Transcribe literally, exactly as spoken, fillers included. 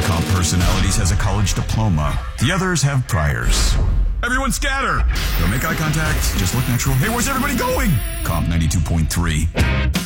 Comp Personalities has a college diploma. The others have priors. Everyone scatter! Don't make eye contact. Just look natural. Hey, where's everybody going? Comp ninety-two point three.